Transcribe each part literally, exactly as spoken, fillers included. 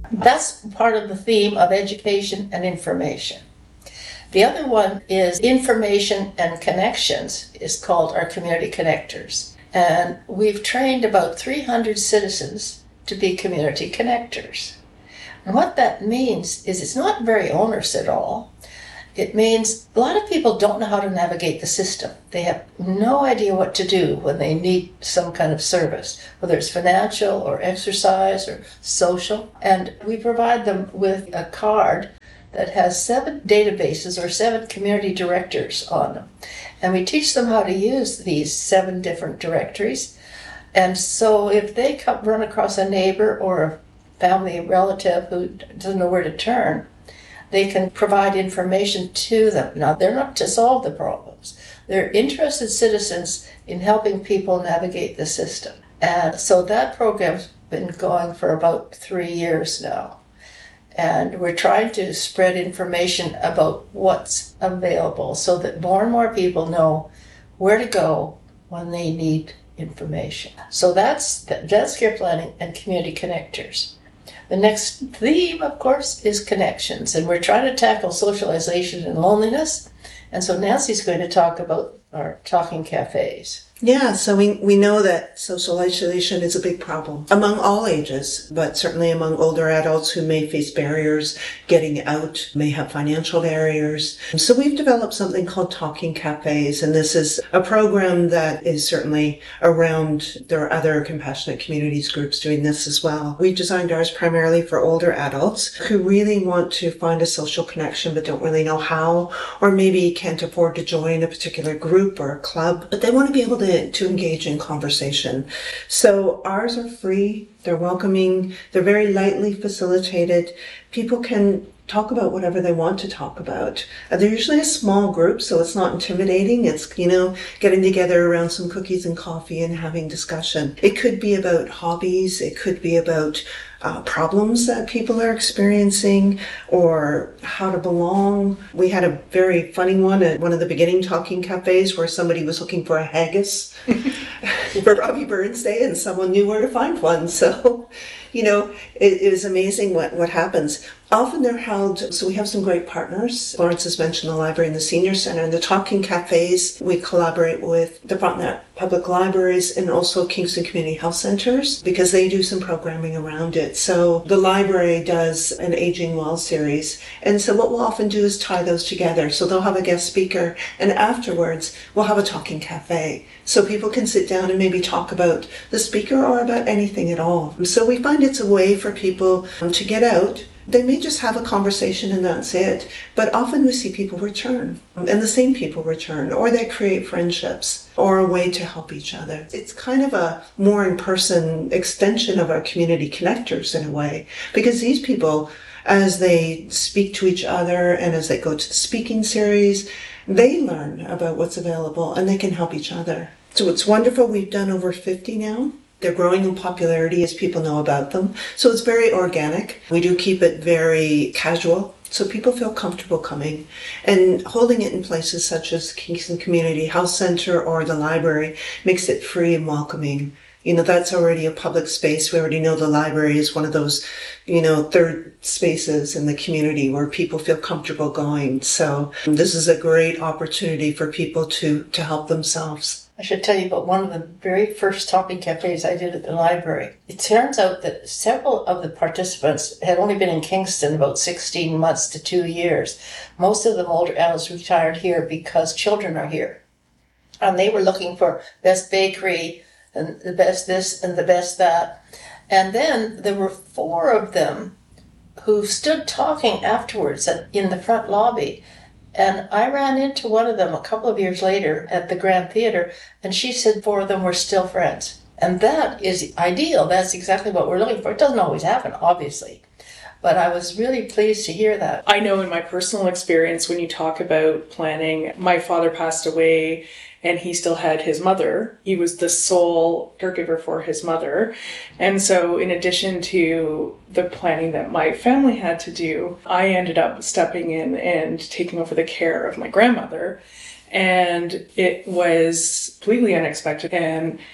That's part of the theme of education and information. The other one is information and connections, is called our community connectors. And we've trained about three hundred citizens to be community connectors. And what that means is it's not very onerous at all. It means a lot of people don't know how to navigate the system. They have no idea what to do when they need some kind of service, whether it's financial or exercise or social. And we provide them with a card that has seven databases or seven community directors on them. And we teach them how to use these seven different directories. And so if they come, run across a neighbor or a family relative who doesn't know where to turn, they can provide information to them. Now, they're not to solve the problems. They're interested citizens in helping people navigate the system. And so that program's been going for about three years now. And we're trying to spread information about what's available so that more and more people know where to go when they need information. So that's that's care planning and community connectors. The next theme, of course, is connections, and we're trying to tackle socialization and loneliness. And so Nancy's going to talk about our talking cafes. Yeah, so we, we know that social isolation is a big problem among all ages, but certainly among older adults who may face barriers getting out, may have financial barriers. So we've developed something called Talking Cafes, and this is a program that is certainly around, there are other compassionate communities groups doing this as well. We designed ours primarily for older adults who really want to find a social connection but don't really know how, or maybe can't afford to join a particular group or a club, but they want to be able to to engage in conversation. So ours are free, they're welcoming, they're very lightly facilitated. People can talk about whatever they want to talk about. Uh, they're usually a small group, so it's not intimidating. It's, you know, getting together around some cookies and coffee and having discussion. It could be about hobbies, it could be about Uh, problems that people are experiencing, or how to belong. We had a very funny one at one of the beginning talking cafes where somebody was looking for a haggis for Robbie Burns Day, and someone knew where to find one. So, you know, it, it was amazing what, what happens. Often they're held, so we have some great partners. Lawrence has mentioned the library and the senior center. And the talking cafes, we collaborate with the Frontenac Public Libraries and also Kingston Community Health Centers because they do some programming around it. So the library does an Aging Well series. And so what we'll often do is tie those together. So they'll have a guest speaker, and afterwards we'll have a talking cafe. So people can sit down and maybe talk about the speaker or about anything at all. So we find it's a way for people to get out. They may just have a conversation and that's it, but often we see people return, and the same people return, or they create friendships, or a way to help each other. It's kind of a more in-person extension of our community connectors in a way, because these people, as they speak to each other and as they go to the speaking series, they learn about what's available and they can help each other. So it's wonderful. We've done over fifty now. They're growing in popularity as people know about them. So it's very organic. We do keep it very casual, so people feel comfortable coming. And holding it in places such as Kingston Community Health Center or the library makes it free and welcoming. You know, that's already a public space. We already know the library is one of those, you know, third spaces in the community where people feel comfortable going. So this is a great opportunity for people to, to help themselves. I should tell you about one of the very first talking cafes I did at the library. It turns out that several of the participants had only been in Kingston about sixteen months to two years. Most of them older adults retired here because children are here. And they were looking for best bakery and the best this and the best that. And then there were four of them who stood talking afterwards in the front lobby. And I ran into one of them a couple of years later at the Grand Theatre, and she said four of them were still friends. And that is ideal. That's exactly what we're looking for. It doesn't always happen, obviously. But I was really pleased to hear that. I know in my personal experience, when you talk about planning, my father passed away and he still had his mother. He was the sole caregiver for his mother. And so in addition to the planning that my family had to do, I ended up stepping in and taking over the care of my grandmother. And it was completely unexpected. And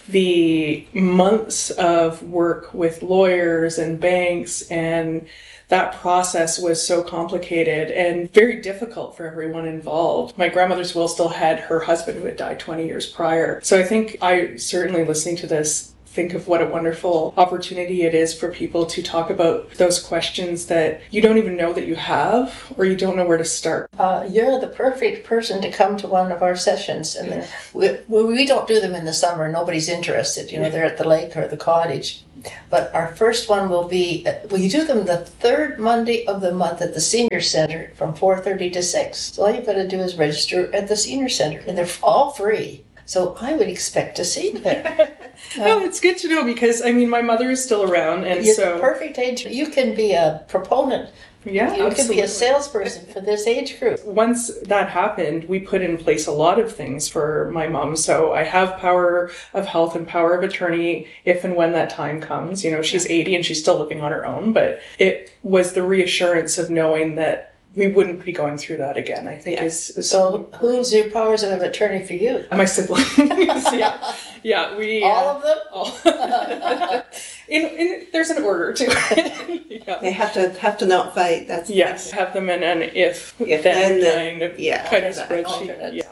the months of work with lawyers and banks, and that process was so complicated and very difficult for everyone involved. My grandmother's will still had her husband who had died twenty years prior. So I think I certainly, listening to this, think of what a wonderful opportunity it is for people to talk about those questions that you don't even know that you have, or you don't know where to start. Uh, you're the perfect person to come to one of our sessions. And Yeah. we, we we don't do them in the summer. Nobody's interested. You know, Yeah. they're at the lake or the cottage. But our first one will be, uh, we do them the third Monday of the month at the Senior Center from four thirty to six. So all you've got to do is register at the Senior Center. And they're all free. So I would expect to see you there. No, it's good to know, because I mean, my mother is still around, and You're so the perfect age. You can be a proponent. yeah, You can be absolutely. a salesperson for this age group. Once that happened, we put in place a lot of things for my mom. So I have power of health and power of attorney if and when that time comes. You know, she's eighty and she's still living on her own, but it was the reassurance of knowing that we wouldn't be going through that again, I think is, is So who's your powers of attorney for you? my siblings. yeah. Yeah, we All uh, of them? all. in, in, there's an order to it. yeah. They have to have to not fight. That's Yes, have them in an if, If then then, kind of, yeah, kind of that spreadsheet. alternate. Yeah.